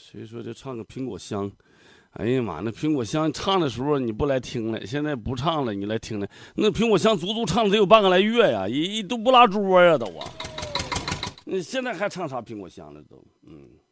所以说就唱个苹果香。哎呀妈，那苹果香唱的时候你不来听了，现在不唱了，你来听了。那苹果香足唱了得有半个来月呀，都不拉桌呀都啊。现在还唱啥苹果香了都？